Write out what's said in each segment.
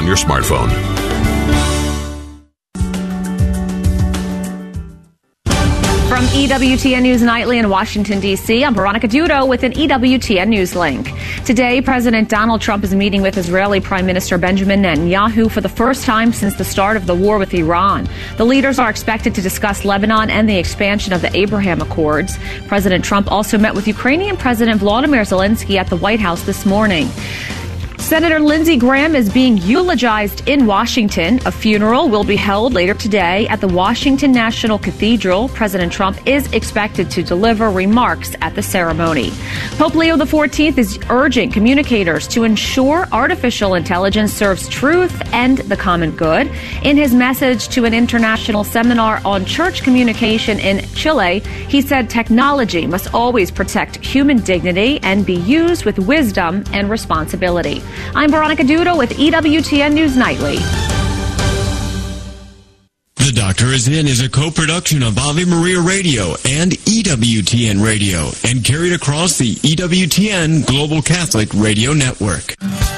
on your smartphone. From EWTN News Nightly in Washington, D.C., I'm Veronica Dudo with an EWTN News link. Today, President Donald Trump is meeting with Israeli Prime Minister Benjamin Netanyahu for the first time since the start of the war with Iran. The leaders are expected to discuss Lebanon and the expansion of the Abraham Accords. President Trump also met with Ukrainian President Volodymyr Zelensky at the White House this morning. Senator Lindsey Graham is being eulogized in Washington. A funeral will be held later today at the Washington National Cathedral. President Trump is expected to deliver remarks at the ceremony. Pope Leo XIV is urging communicators to ensure artificial intelligence serves truth and the common good. In his message to an international seminar on church communication in Chile, he said technology must always protect human dignity and be used with wisdom and responsibility. I'm Veronica Dudo with EWTN News Nightly. The Doctor Is In is a co-production of Ave Maria Radio and EWTN Radio and carried across the EWTN Global Catholic Radio Network.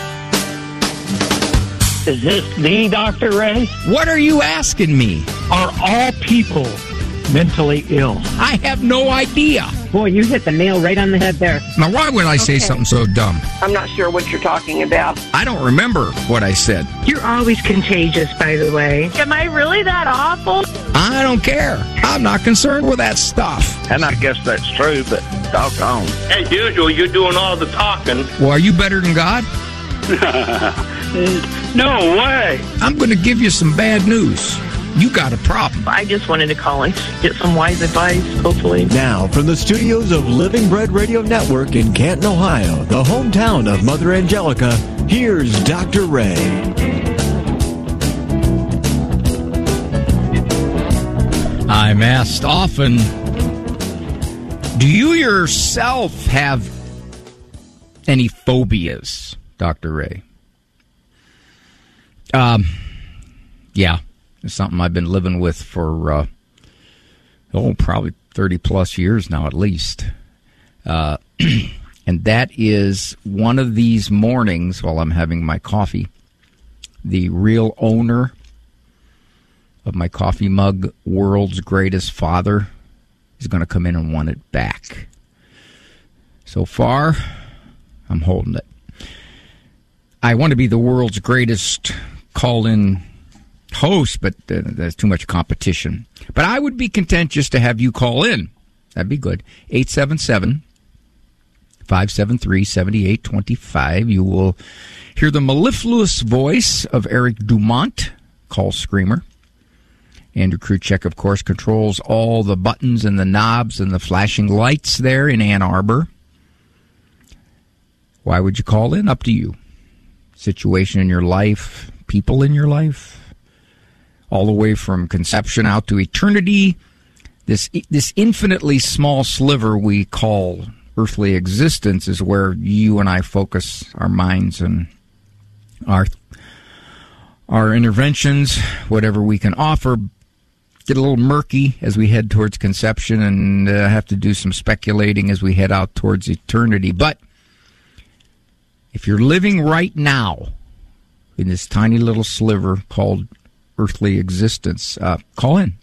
Is this the Dr. Ray? What are you asking me? Are all people mentally ill? I have no idea. Boy, you hit the nail right on the head there. Now, why would I say something so dumb? I'm not sure what you're talking about. I don't remember what I said. You're always contagious, by the way. Am I really that awful? I don't care. I'm not concerned with that stuff. And I guess that's true, but doggone. As usual, you're doing all the talking. Well, are you better than God? No way. I'm going to give you some bad news. You got a problem. I just wanted to call and get some wise advice, hopefully. Now, from the studios of Living Bread Radio Network in Canton, Ohio, the hometown of Mother Angelica, here's Dr. Ray. I'm asked often, do you yourself have any phobias, Dr. Ray? Yeah. It's something I've been living with for, probably 30-plus years now at least. And that is one of these mornings while I'm having my coffee, the real owner of my coffee mug, world's greatest father, is going to come in and want it back. So far, I'm holding it. I want to be the world's greatest call-in host, but there's too much competition. But I would be content just to have you call in. That'd be good. 877-573-7825. You will hear the mellifluous voice of Eric Dumont, call screamer. Andrew Kruchek, of course, controls all the buttons and the knobs and the flashing lights there in Ann Arbor. Why would you call in? Up to you. Situation in your life, people in your life, all the way from conception out to eternity, this infinitely small sliver we call earthly existence is where you and I focus our minds and our interventions, whatever we can offer, get a little murky as we head towards conception and have to do some speculating as we head out towards eternity. But if you're living right now in this tiny little sliver called earthly existence, call in.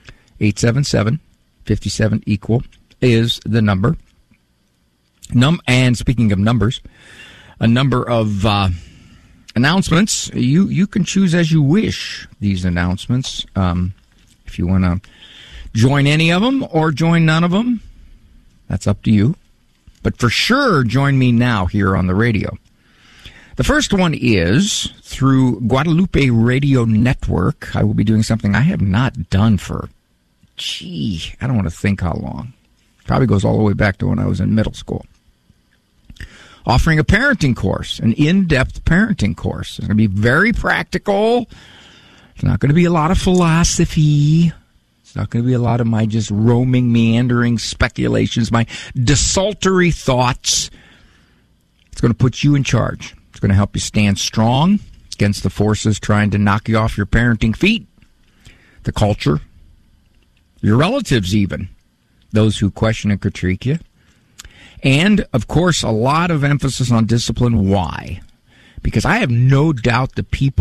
877-57-EQUAL is the number. And speaking of numbers, a number of announcements. You can choose as you wish these announcements. If you want to join any of them or join none of them, that's up to you. But for sure, join me now here on the radio. The first one is through Guadalupe Radio Network. I will be doing something I have not done for, I don't want to think how long. Probably goes all the way back to when I was in middle school. Offering a parenting course, an in-depth parenting course. It's going to be very practical. It's not going to be a lot of philosophy. It's not going to be a lot of my just roaming, meandering speculations, my desultory thoughts. It's going to put you in charge. It's going to help you stand strong against the forces trying to knock you off your parenting feet, the culture, your relatives even, those who question and critique you. And, of course, a lot of emphasis on discipline. Why? Because I have no doubt the people